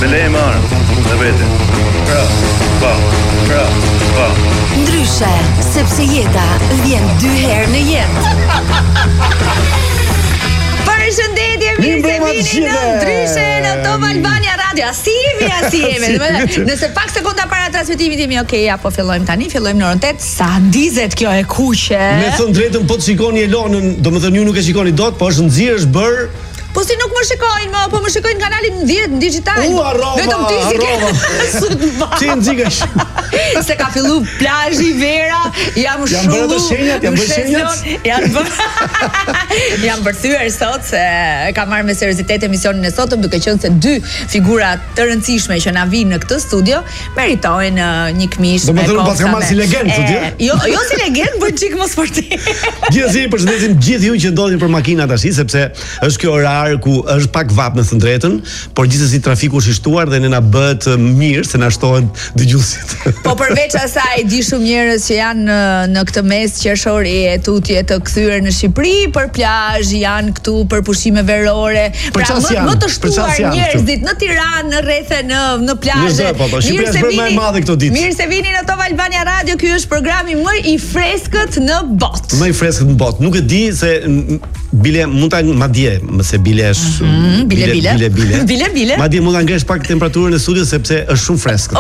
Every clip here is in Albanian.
Se le e marr, në vete. Pra. Ndryshe, sepse jeta vjen 2 herë në jetë. Përshëndetje, mirë se vini në Ndryshe në Top Albania Radio. Si jemi. Nëse pak sekonda para transmetimit jemi okay, apo fillojmë në orën 8. Sa ndizet kjo e kuqe. Me thënë drejtën, po të shikoni Elonën, domethënë ju nuk e shikoni dot, po është nxirë, është bër. Po si nuk më shikojnë më, po më shikojnë kanalin 10 në digital. Vetëm ti si ke. Ti nxikesh. Se ka fillu plazhi Vera, jam bërë shenjat. Jam bërthyer sot se kam marrë me seriozitet emisionin e sotëm, duke qenë se 2 figura të rëndësishme që na vinë në këtë studio meritojnë një këmish me kohë. Pas ka marrë si legend sot. Jo si legend, por çik më sportiv. Gjithsesi përshëndesim gjithë ju që ndodhin për makina tash, sepse është kjo orar ku është pak vap, me thënë drejtën, por gjithsesi trafiku është i shtuar dhe ne na bëhet mirë se na shtohen dëgjuesit. Po përveç asaj, di shumë njerëz që janë në këtë mes qershori e tutje të kthyer në Shqipëri për plazh, janë këtu për pushime verore. Pra më të shtuar njerëzit në Tiranë, në rrethe, në plazhe. Shqipëria është më e madhe këto ditë. Mirë se vini në Top Albania Radio. Ky është programi më i freskët në botë. Më i freskët në botë. Nuk e di se bile mund ta madje, mëse bile është bile. Madje mund ta ngresh pak temperaturën e studios sepse është shumë freskët.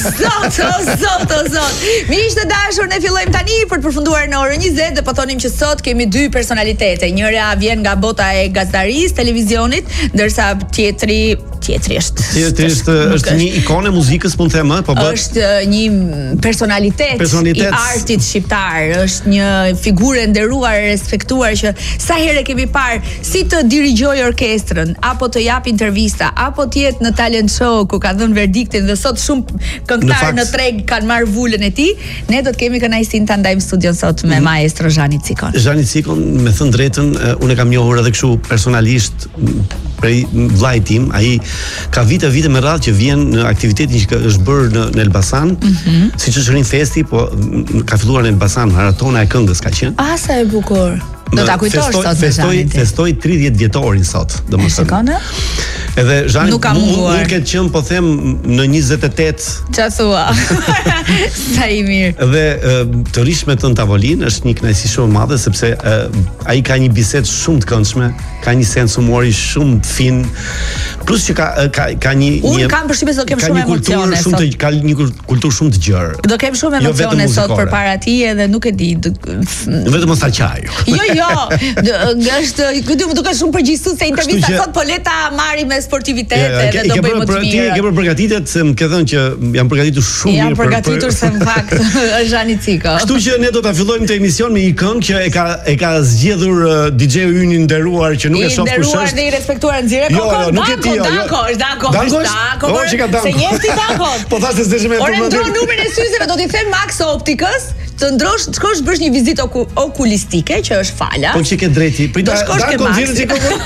Zot. Miq të dashur, ne fillojmë tani për të përfunduar në orën 20 dhe po thonim që sot kemi 2 personalitete. Njëra vjen nga bota e gazetarisë, televizionit, ndërsa tjetri është një ikonë e muzikës, mund të them, po është një personalitet i artit shqiptar, është një figurë e nderuar, e respektuar që sa herë kemi parë si të dirigjoj orkestrën, apo të jap intervista, apo të jetë në talent show ku ka dhënë verdiktin dhe sot shumë këngëtarë në treg kanë marrë vulën e tij. Ne do të kemi kënaqësinë ta ndajmë studion sot me maestro Zhani Cikon. Zhani Cikon, me thënë drejtën, unë e kam njohur edhe kështu personalisht prej vllajt tim. Ai ka vite me radhë që vjen në aktivitetin që është bërë në Elbasan, siç është Rin Festi, po ka filluar në Elbasan, maratona e këngës ka qenë. Sa e bukur. Do ta kujtosh sot me Zhanin. Festoi 30 vjetorin sot, domethënë. Edhe Zhani mund ketë qenë, po them, në 28. Çfarë thua? Sa i mirë. Dhe të rish me tën tavolinë është një kënaqësi shumë e madhe sepse ai ka një bisedë shumë të këndshme, ka një sens humori shumë fin, plus që ka një Unë kam përshtypjen se do kem shumë emocione sot. Ka një kulturë shumë të gjerë. Do kem shumë emocione sot përpara tij edhe nuk e di. Vetëm mos ta qaj. Jo, është, këtë më duket shumë përgjigjësues se intervista sot, po leta marrim me sportivitet edhe do bëjmë më të mirë. Ti ke për përgatitet, se më ke thënë që jam përgatitur shumë mirë. Jam përgatitur se në fakt është Zhani Ciko. Kështu që ne do ta fillojmë këtë emision me një këngë që e ka zgjedhur DJ-u ynë i nderuar që nuk e shoh kush është. I nderuar dhe i respektuar Nxirë Kokon. Nuk e di. Danko. Se njehti Danko. Po thashë se s'e më përmend. Ore ndro numrin e syzeve, do t'i them Max Optikës, të ndrosh, shkosh bësh një vizitë okulistike që është fala. Po që ke drejti. Prita, Danko Nxirë Kokon.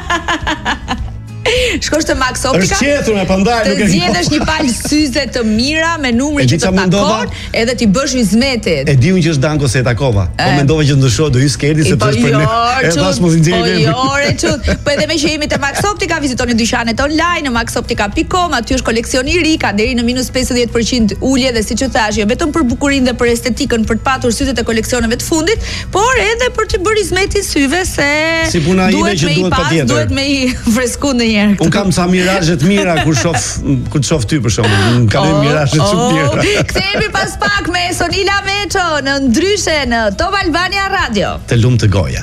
Shkosh te Max Optika. Është qetur me pandaj, nuk e di. Të zgjedhësh një palë syze të mira me numrin që të takon, edhe ti bësh hizmetin. E di unë që është Danko se e takova. Po mendova që ndryshoj do hyj skerdi sepse është për ne. Tash mos i nxjerrë. Po edhe me që jemi te Max Optika, vizitoni dyqanet online në maxoptika.com, aty është koleksioni i ri, ka deri në -50% ulje dhe siç u thash, jo vetëm për bukurinë dhe për estetikën, për të patur sytet e koleksioneve të fundit, por edhe për të bërë hizmetin syve se si puna ime që duhet patjetër. Duhet me i freskun në njerë. Unë kam sa mirazhe të mira kur të shoh ty për shembull. Më kaloj mirazhe shumë të mira. Kthehemi pas pak me Sonila Meço në Ndryshe në Top Albania Radio. Të lumë të goja.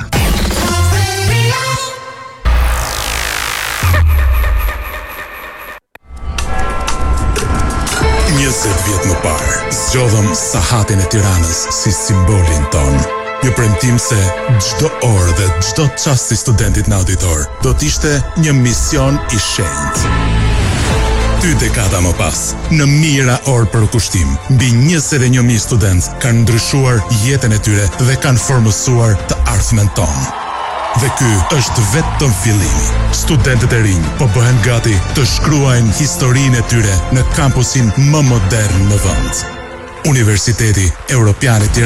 Vjet më parë, zgjodhëm sahatin e Tiranës si simbolin ton. Një premtim se çdo orë dhe çdo çast i studentit në auditor do të ishte një mision i shenjtë. 2 dekada më pas, në mijëra orë për kushtim, mbi 21.000 studentë kanë ndryshuar jetën e tyre dhe kanë formësuar të ardhmen tonë. Dhe ky është vetëm fillimi. Studentët e rinj po bëhen gati të shkruajnë historinë e tyre në kampusin më modern në vend. Universiteti Evropian i